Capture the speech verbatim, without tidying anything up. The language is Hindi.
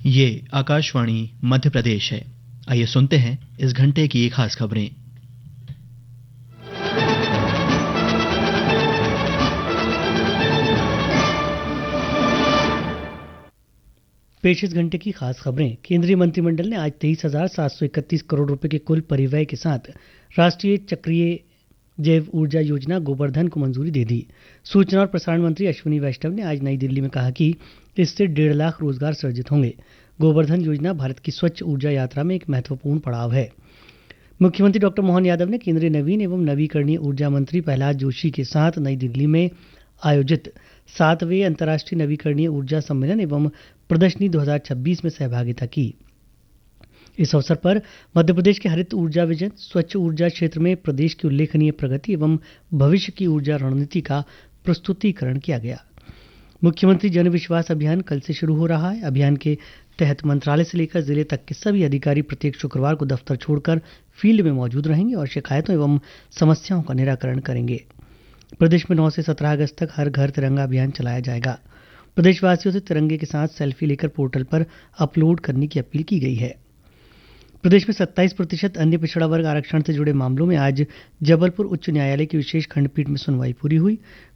ये आकाशवाणी मध्य प्रदेश है। आइए सुनते हैं इस घंटे की खास खबरें। पेश इस घंटे की खास खबरें। केंद्रीय मंत्रिमंडल ने आज तेईस हजार सात सौ इकतीस करोड़ रुपए के कुल परिव्यय के साथ राष्ट्रीय चक्रीय जैव ऊर्जा योजना गोबर्धन को मंजूरी दे दी। सूचना और प्रसारण मंत्री अश्विनी वैष्णव ने आज नई दिल्ली में कहा कि इससे डेढ़ लाख रोजगार सृजित होंगे। गोबर्धन योजना भारत की स्वच्छ ऊर्जा यात्रा में एक महत्वपूर्ण पड़ाव है। मुख्यमंत्री डॉक्टर मोहन यादव ने केंद्रीय नवीन एवं नवीकरणीय ऊर्जा मंत्री प्रहलाद जोशी के साथ नई दिल्ली में आयोजित सातवें अंतर्राष्ट्रीय नवीकरणीय ऊर्जा सम्मेलन एवं प्रदर्शनी दो हज़ार छब्बीस में सहभागिता की। इस अवसर पर मध्य प्रदेश के हरित ऊर्जा विजन, स्वच्छ ऊर्जा क्षेत्र में प्रदेश की उल्लेखनीय प्रगति एवं भविष्य की ऊर्जा रणनीति का प्रस्तुतिकरण किया गया। मुख्यमंत्री जन विश्वास अभियान कल से शुरू हो रहा है। अभियान के तहत मंत्रालय से लेकर जिले तक के सभी अधिकारी प्रत्येक शुक्रवार को दफ्तर छोड़कर फील्ड में मौजूद रहेंगे और शिकायतों एवं समस्याओं का निराकरण करेंगे। प्रदेश में नौ से सत्रह अगस्त तक हर घर तिरंगा अभियान चलाया जाएगा। प्रदेशवासियों से तिरंगे के साथ सेल्फी लेकर पोर्टल पर अपलोड करने की अपील की गई है। प्रदेश में सत्ताईस प्रतिशत अन्य पिछड़ा वर्ग आरक्षण से जुड़े मामलों में आज जबलपुर उच्च न्यायालय की विशेष खंडपीठ में सुनवाई पूरी हुई।